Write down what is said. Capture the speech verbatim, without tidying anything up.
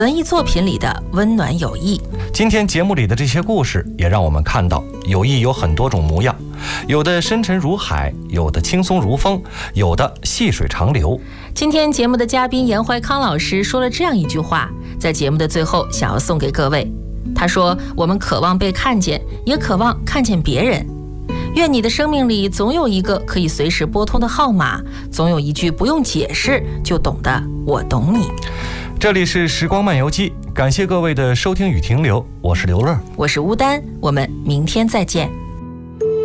文艺作品里的温暖友谊。 今天节目里的这些故事也让我们看到，友谊有很多种模样，有的深沉如海，有的轻松如风，有的细水长流。 今天节目的嘉宾严怀康老师说了这样一句话，在节目的最后想要送给各位。他说，我们渴望被看见，也渴望看见别人。愿你的生命里总有一个可以随时拨通的号码，总有一句不用解释就懂的我懂你。 这里是时光漫游记，感谢各位的收听与停留，我是刘乐， 我是乌丹，我们明天再见。